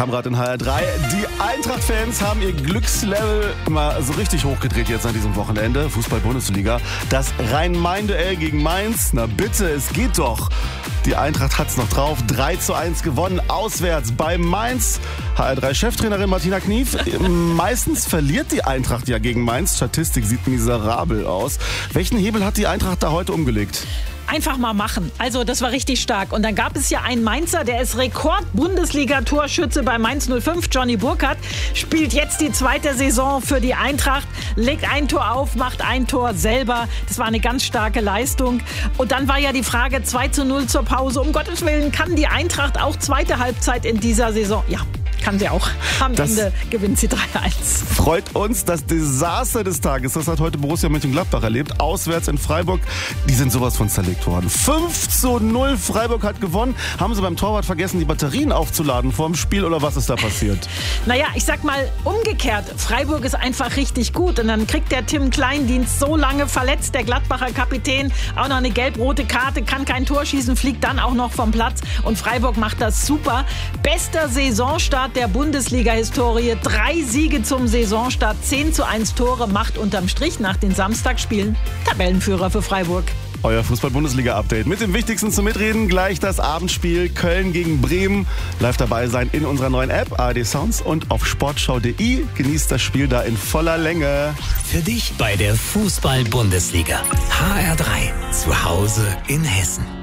Kamrat in HR3. Die Eintracht-Fans haben ihr Glückslevel mal so richtig hochgedreht jetzt an diesem Wochenende. Fußball-Bundesliga. Das Rhein-Main-Duell gegen Mainz. Na bitte, es geht doch. Die Eintracht hat's noch drauf. 3:1 gewonnen, auswärts bei Mainz. HR3-Cheftrainerin Martina Knief. Meistens verliert die Eintracht ja gegen Mainz. Statistik sieht miserabel aus. Welchen Hebel hat die Eintracht da heute umgelegt? Einfach mal machen. Also das war richtig stark. Und dann gab es ja einen Mainzer, der ist Rekord-Bundesliga-Torschütze bei Mainz 05. Johnny Burkhardt spielt jetzt die zweite Saison für die Eintracht, legt ein Tor auf, macht ein Tor selber. Das war eine ganz starke Leistung. Und dann war ja die Frage 2:0 zur Pause. Um Gottes Willen, kann die Eintracht auch zweite Halbzeit in dieser Saison? Ja. Kann sie auch. Am Ende gewinnt sie 3:1. Freut uns. Das Desaster des Tages, das hat heute Borussia Mönchengladbach erlebt. Auswärts in Freiburg, die sind sowas von zerlegt worden. 5:0, Freiburg hat gewonnen. Haben sie beim Torwart vergessen, die Batterien aufzuladen vor dem Spiel oder was ist da passiert? Naja, ich sag mal umgekehrt. Freiburg ist einfach richtig gut. Und dann kriegt der Tim Kleindienst so lange verletzt, der Gladbacher Kapitän, auch noch eine gelb-rote Karte, kann kein Tor schießen, fliegt dann auch noch vom Platz. Und Freiburg macht das super. Bester Saisonstart der Bundesliga-Historie. 3 Siege zum Saisonstart, 10:1 Tore, macht unterm Strich nach den Samstagsspielen Tabellenführer für Freiburg. Euer Fußball-Bundesliga-Update mit dem Wichtigsten zum Mitreden. Gleich das Abendspiel Köln gegen Bremen. Live dabei sein in unserer neuen App ARD Sounds und auf sportschau.de. Genießt das Spiel da in voller Länge. Für dich bei der Fußball-Bundesliga. HR3. Zu Hause in Hessen.